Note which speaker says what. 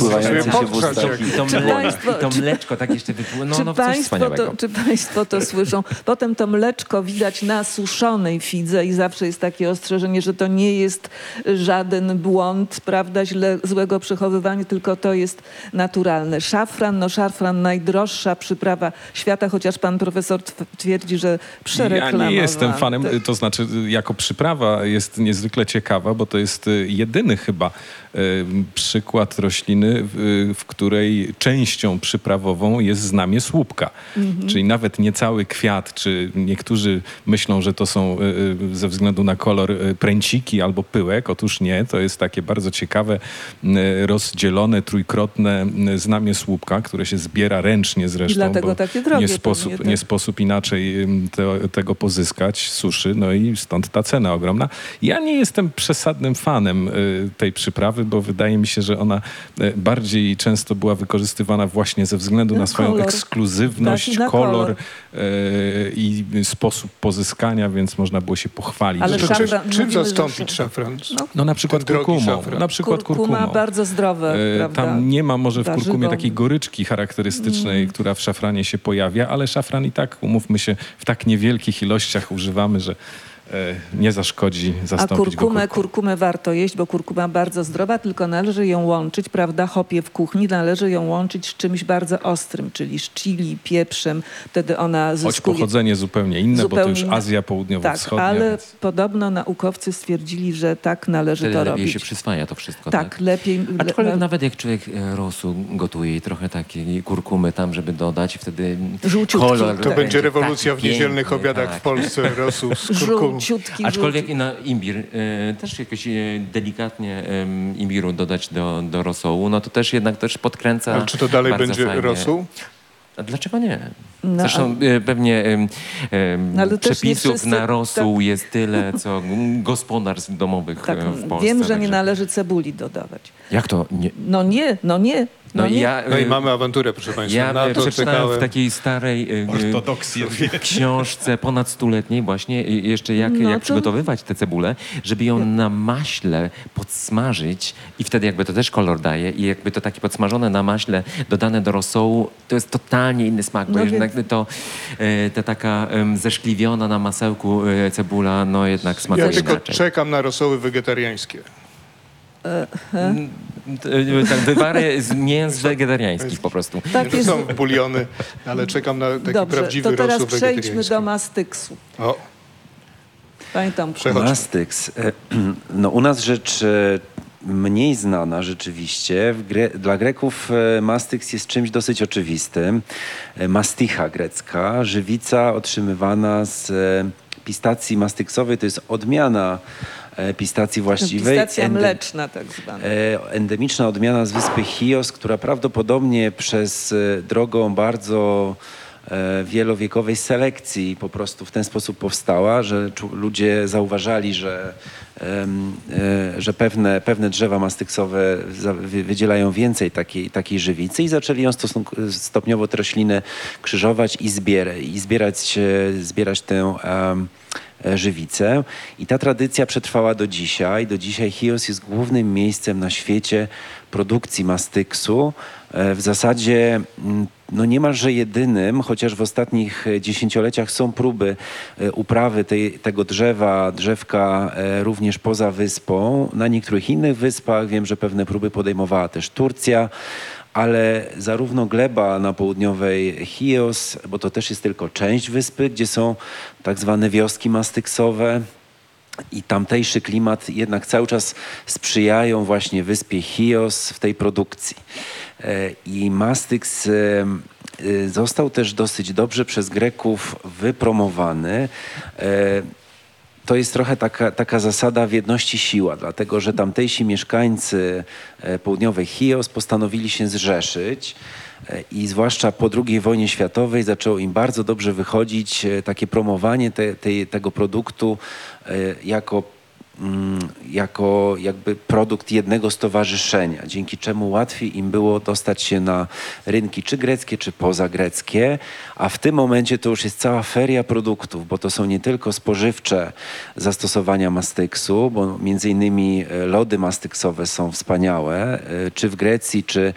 Speaker 1: rozpływające się w ustach.
Speaker 2: I to mleczko tak jeszcze wypływa. No coś wspaniałego.
Speaker 3: Czy państwo to słyszą? Potem to mleczko widać na suszonej fidze i zawsze jest takie ostrzeżenie, że to nie jest żaden błąd, prawda, złego przechowywania, tylko to jest naturalne. Szafran najdroższa przyprawa świata, chociaż pan profesor twierdzi, że przereklamowana.
Speaker 4: Ja nie jestem fanem, to znaczy jako przyprawa jest niezwykle ciekawa, bo to jest jedyny chyba przykład rośliny, w której częścią przyprawową jest znamie słupka. Czyli nawet nie cały kwiat, czy niektórzy myślą, że to są ze względu na kolor pręciki albo pyłek. Otóż nie, to jest takie bardzo ciekawe, rozdzielone, trójkrotne znamie słupka, które się zbiera ręcznie zresztą. I
Speaker 3: dlatego takie drogie.
Speaker 4: Nie sposób inaczej tego pozyskać, suszy, no i stąd ta cena ogromna. Ja nie jestem przesadnym fanem tej przyprawy, bo wydaje mi się, że ona bardziej często była wykorzystywana właśnie ze względu na swoją ekskluzywność, kolor i sposób pozyskania, więc można było się pochwalić.
Speaker 3: Ale
Speaker 5: czym zastąpić szafran?
Speaker 4: No na przykład kurkumą.
Speaker 3: Kurkuma bardzo zdrowe, prawda?
Speaker 4: Tam nie ma może w kurkumie
Speaker 3: Warzywo.
Speaker 4: takiej goryczki charakterystycznej, która w szafranie się pojawia, ale szafran i tak, umówmy się, w tak niewielkich ilościach używamy, że nie zaszkodzi zastąpić go kurkumą.
Speaker 3: Kurkumę warto jeść, bo kurkuma bardzo zdrowa, tylko należy ją łączyć, prawda, hopie w kuchni, należy ją łączyć z czymś bardzo ostrym, czyli z chili, pieprzem, wtedy ona zyskuje...
Speaker 4: Choć pochodzenie zupełnie inne, bo to już Azja Południowo-Wschodnia.
Speaker 3: Tak, ale
Speaker 4: więc...
Speaker 3: podobno naukowcy stwierdzili, że tak należy
Speaker 2: wtedy
Speaker 3: to
Speaker 2: lepiej
Speaker 3: robić.
Speaker 2: się przyswaja to wszystko,
Speaker 3: tak? Lepiej...
Speaker 2: Aczkolwiek nawet jak człowiek rosół gotuje i trochę takiej kurkumy tam, żeby dodać i wtedy kolor...
Speaker 5: To będzie rewolucja w niedzielnych obiadach w Polsce, rosół z kurkumą.
Speaker 2: Aczkolwiek i na imbir, też jakoś delikatnie imbiru dodać do rosołu, no to też jednak też podkręca.
Speaker 5: Ale czy to dalej
Speaker 2: bardzo
Speaker 5: będzie
Speaker 2: fajnie.
Speaker 5: rosół?
Speaker 2: A dlaczego nie?
Speaker 3: No,
Speaker 2: Zresztą pewnie przepisów na rosół jest tyle, co gospodarstw domowych w Polsce.
Speaker 3: Wiem, że nie
Speaker 2: także...
Speaker 3: należy cebuli dodawać.
Speaker 2: Jak to? Nie.
Speaker 3: No nie.
Speaker 5: No i mamy awanturę, proszę państwa.
Speaker 2: Ja przeczytałem w takiej starej książce ponad stuletniej właśnie jeszcze jak przygotowywać tę cebulę, żeby ją na maśle podsmażyć i wtedy jakby to też kolor daje i jakby to takie podsmażone na maśle dodane do rosołu, to jest totalnie inny smak, bo jednak to taka zeszkliwiona na masełku cebula, no jednak smakuje
Speaker 5: Ja tylko
Speaker 2: inaczej.
Speaker 5: czekam na rosoły wegetariańskie.
Speaker 2: Tak, wywary z mięs wegetariańskich po prostu.
Speaker 3: Tak
Speaker 5: To
Speaker 3: jest.
Speaker 5: są buliony, ale czekam na taki
Speaker 3: Dobrze,
Speaker 5: prawdziwy
Speaker 3: to teraz
Speaker 5: rosół
Speaker 3: przejdźmy
Speaker 5: wegetariański.
Speaker 3: do mastyksu.
Speaker 5: O,
Speaker 3: Panie Tomku.
Speaker 5: przechodźmy.
Speaker 1: Mastyks. No u nas rzecz mniej znana rzeczywiście. Dla Greków mastyks jest czymś dosyć oczywistym. Masticha grecka, żywica otrzymywana z pistacji mastyksowej, to jest odmiana pistacji właściwej.
Speaker 3: Pistacja mleczna tak zwana.
Speaker 1: Endemiczna odmiana z wyspy Chios, która prawdopodobnie przez drogą bardzo wielowiekowej selekcji po prostu w ten sposób powstała, że ludzie zauważali, że pewne drzewa mastyksowe wydzielają więcej takiej żywicy i zaczęli ją stopniowo te rośliny krzyżować i zbierać tę żywicę. I ta tradycja przetrwała do dzisiaj. Do dzisiaj Chios jest głównym miejscem na świecie produkcji mastyksu. W zasadzie no niemalże jedynym, chociaż w ostatnich dziesięcioleciach są próby uprawy tego drzewka również poza wyspą. Na niektórych innych wyspach wiem, że pewne próby podejmowała też Turcja, ale zarówno gleba na południowej Chios, bo to też jest tylko część wyspy, gdzie są tak zwane wioski mastyksowe, i tamtejszy klimat jednak cały czas sprzyjają właśnie wyspie Chios w tej produkcji. I mastyks został też dosyć dobrze przez Greków wypromowany. To jest trochę taka zasada w jedności siła, dlatego że tamtejsi mieszkańcy południowej Chios postanowili się zrzeszyć i zwłaszcza po II wojnie światowej zaczęło im bardzo dobrze wychodzić takie promowanie tego produktu jako jakby produkt jednego stowarzyszenia, dzięki czemu łatwiej im było dostać się na rynki czy greckie, czy pozagreckie, a w tym momencie to już jest cała feria produktów, bo to są nie tylko spożywcze zastosowania mastyksu, bo między innymi lody mastyksowe są wspaniałe, czy w Grecji, czy